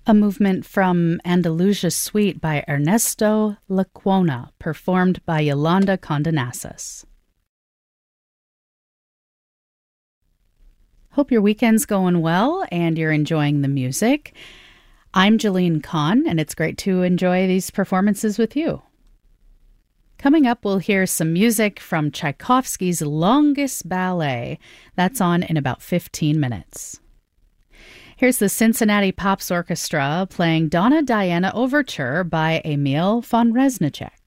A movement from Andalusia Suite by Ernesto Lecuona, performed by Yolanda Condonasas. Hope your weekend's going well and you're enjoying the music. I'm Jeline Kahn, and it's great to enjoy these performances with you. Coming up, we'll hear some music from Tchaikovsky's Longest Ballet. That's on in about 15 minutes. Here's the Cincinnati Pops Orchestra playing Donna Diana Overture by Emil von Reznicek.